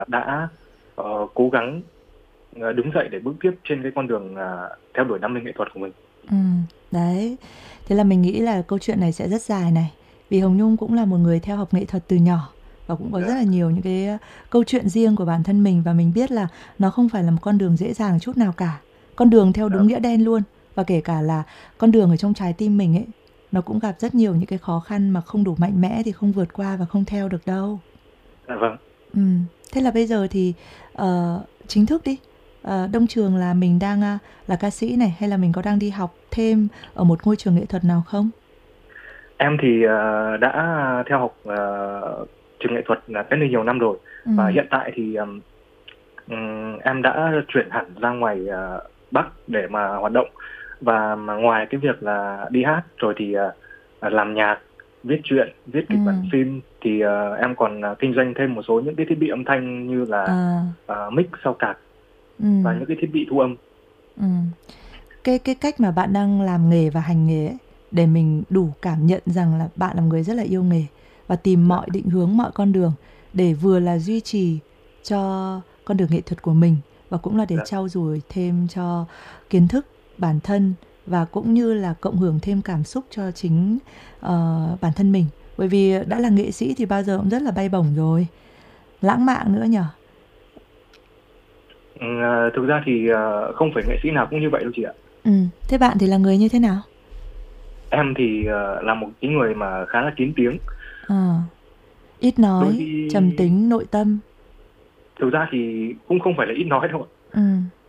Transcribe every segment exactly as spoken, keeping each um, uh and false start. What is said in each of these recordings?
đã ờ, cố gắng ờ, đứng dậy để bước tiếp trên cái con đường ờ, theo đuổi đam mê nghệ thuật của mình. Ừ, đấy. Thế là mình nghĩ là câu chuyện này sẽ rất dài này. Vì Hồng Nhung cũng là một người theo học nghệ thuật từ nhỏ và cũng có rất Dạ, là nhiều những cái ờ, câu chuyện riêng của bản thân mình, và mình biết là nó không phải là một con đường dễ dàng chút nào cả. Con đường theo dạ, đúng nghĩa đen luôn, và kể cả là con đường ở trong trái tim mình ấy, nó cũng gặp rất nhiều những cái khó khăn mà không đủ mạnh mẽ thì không vượt qua và không theo được đâu. dạ vâng. Ừ. Thế là bây giờ thì ờ, chính thức đi. Ờ, Đông Trường là mình đang à, là ca sĩ này, hay là mình có đang đi học thêm ở một ngôi trường nghệ thuật nào không? Em thì ờ, đã theo học ờ, trường nghệ thuật là cách đây nhiều năm rồi, Ừ. và hiện tại thì ừm, ừm, em đã chuyển hẳn ra ngoài ờ, Bắc để mà hoạt động. Và mà ngoài cái việc là đi hát rồi thì ờ, làm nhạc, viết truyện, viết Ừ. kịch bản phim, thì ờ, em còn ờ, kinh doanh thêm một số những cái thiết bị âm thanh như là À. ờ, mic, sao card Ừ. và những cái thiết bị thu âm. Ừ. Cái cái cách mà bạn đang làm nghề và hành nghề ấy, để mình đủ cảm nhận rằng là bạn là một người rất là yêu nghề và tìm Dạ, mọi định hướng, mọi con đường để vừa là duy trì cho con đường nghệ thuật của mình, và cũng là để dạ, trau dồi thêm cho kiến thức bản thân, và cũng như là cộng hưởng thêm cảm xúc cho chính ờ, bản thân mình. Bởi vì đã dạ. là nghệ sĩ thì bao giờ cũng rất là bay bổng rồi, lãng mạn nữa nhở. Ừ, ờ, thực ra thì ờ, không phải nghệ sĩ nào cũng như vậy đâu chị ạ. Ừ. Thế bạn thì là người như thế nào? Em thì ờ, là một cái người mà khá là kín tiếng. Ờ, ít Đôi nói, trầm khi tính, nội tâm. thực ra thì cũng không phải là ít nói đâu ạ. Ừ.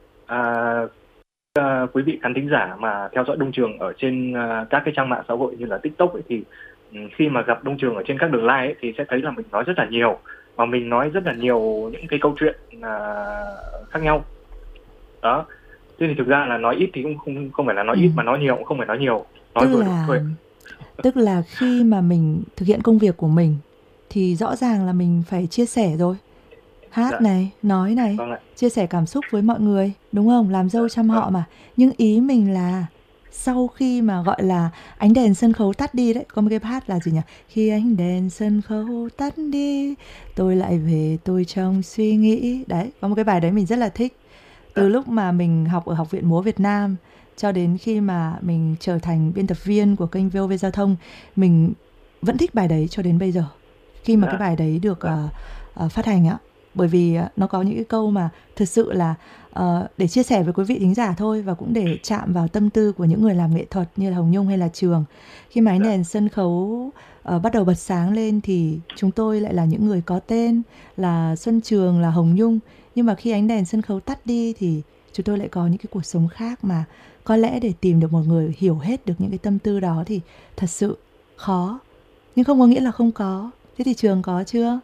À, à, quý vị khán thính giả mà theo dõi Đông Trường ở trên à, các cái trang mạng xã hội như là TikTok ấy, thì ừ, khi mà gặp Đông Trường ở trên các đường live ấy, thì sẽ thấy là mình nói rất là nhiều, và mình nói rất là nhiều những cái câu chuyện à, khác nhau đó. Thế thì thực ra là nói ít thì cũng không không phải là nói Ừ. ít, mà nói nhiều cũng không phải nói nhiều, nói Tức vừa đủ là thôi. tức là khi mà mình thực hiện công việc của mình thì rõ ràng là mình phải chia sẻ rồi. Hát Dạ, này, nói này, vâng ạ. chia sẻ cảm xúc với mọi người, đúng không? Làm Dạ, dâu trăm vâng. họ mà. Nhưng ý mình là sau khi mà gọi là ánh đèn sân khấu tắt đi đấy, có một cái hát là gì nhỉ? Khi ánh đèn sân khấu tắt đi, tôi lại về tôi trong suy nghĩ. Đấy, có một cái bài đấy mình rất là thích. Từ Dạ, lúc mà mình học ở Học viện múa Việt Nam cho đến khi mà mình trở thành biên tập viên của kênh vê o vê Giao thông, mình vẫn thích bài đấy cho đến bây giờ. Khi mà cái dạ, bài đấy được dạ, ờ, ờ, phát hành á, bởi vì ờ, nó có những cái câu mà thực sự là ờ, để chia sẻ với quý vị thính giả thôi, và cũng để chạm vào tâm tư của những người làm nghệ thuật như là Hồng Nhung hay là Trường. Khi mà ánh dạ, đèn sân khấu ờ, bắt đầu bật sáng lên thì chúng tôi lại là những người có tên là Xuân Trường, là Hồng Nhung. Nhưng mà khi ánh đèn sân khấu tắt đi thì chúng tôi lại có những cái cuộc sống khác, mà có lẽ để tìm được một người hiểu hết được những cái tâm tư đó thì thật sự khó. Nhưng không có nghĩa là không có. Thế thì Trường có chưa?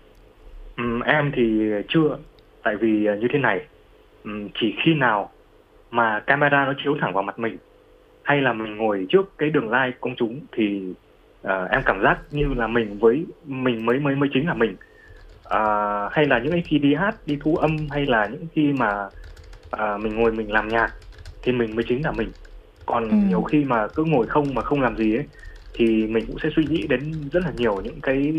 Ừm, em thì chưa. Tại vì à, như thế này, ừm, chỉ khi nào mà camera nó chiếu thẳng vào mặt mình, hay là mình ngồi trước cái đường live công chúng, thì à, em cảm giác như là mình với mình mới mới mới chính là mình. À, hay là những cái khi đi hát, đi thu âm, hay là những khi mà à, mình ngồi mình làm nhạc, thì mình mới chính là mình. Ừ. Còn nhiều khi mà cứ ngồi không mà không làm gì ấy, thì mình cũng sẽ suy nghĩ đến rất là nhiều những cái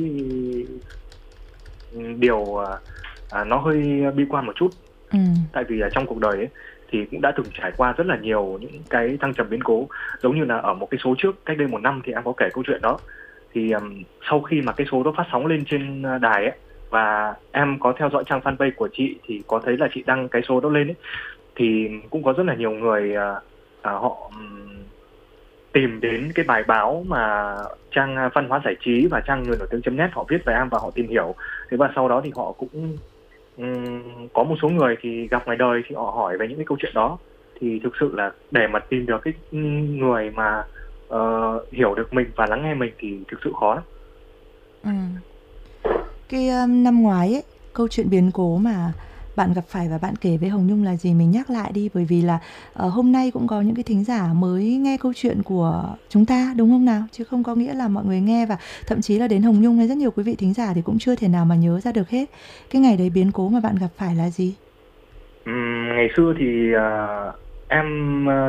điều à, à, nó hơi bi quan một chút. Ừ. Tại vì ở trong cuộc đời ấy thì cũng đã từng trải qua rất là nhiều những cái thăng trầm biến cố. Giống như là ở một cái số trước, cách đây một năm, thì em có kể câu chuyện đó. Thì um, sau khi mà cái số đó phát sóng lên trên uh, đài ấy, và em có theo dõi trang fanpage của chị, thì có thấy là chị đăng cái số đó lên ấy, thì cũng có rất là nhiều người uh, uh, họ um, tìm đến cái bài báo mà trang uh, văn hóa giải trí và trang người nổi tiếng chấm net họ viết về em, và họ tìm hiểu. Thế và sau đó thì họ cũng Ừm, có một số người thì gặp ngoài đời thì họ hỏi về những cái câu chuyện đó. Thì thực sự là để mà tìm được cái người mà ờ, hiểu được mình và lắng nghe mình thì thực sự khó lắm. Ừ. Cái um, năm ngoái ấy, câu chuyện biến cố mà bạn gặp phải và bạn kể với Hồng Nhung là gì, mình nhắc lại đi, bởi vì là ờ, hôm nay cũng có những cái thính giả mới nghe câu chuyện của chúng ta, đúng không nào? Chứ không có nghĩa là mọi người nghe, và thậm chí là đến Hồng Nhung hay rất nhiều quý vị thính giả thì cũng chưa thể nào mà nhớ ra được hết. Cái ngày đấy biến cố mà bạn gặp phải là gì? Ừm, ngày xưa thì ờ, em ờ,